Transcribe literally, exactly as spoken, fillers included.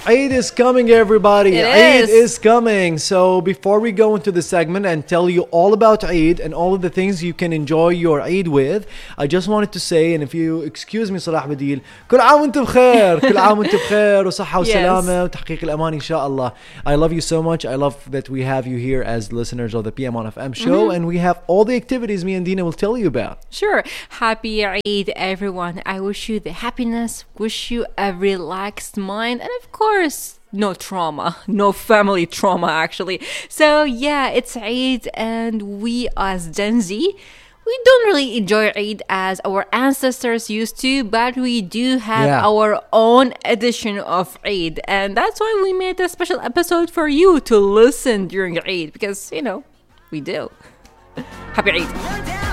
Eid is coming, everybody. It Eid is. is coming. So before we go into the segment and tell you all about Eid and all of the things you can enjoy your Eid with, I just wanted to say, and if you excuse me صلاح بديل, كل عام وانتم بخير, كل عام وانتم بخير وصحة وسلامة وتحقيق الأمان إن شاء الله. I love you so much. I love that we have you here as listeners of the P M on F M show, Mm-hmm. and we have all the activities me and Dina will tell you about. Sure. Happy Eid, everyone. I wish you the happiness, wish you a relaxed mind, and of course, no trauma, no family trauma, actually. So, yeah, it's Eid, and we as Gen Z, we don't really enjoy Eid as our ancestors used to, but we do have Yeah. our own edition of Eid, and that's why we made a special episode for you to listen during Eid, because, you know, we do. Happy Eid.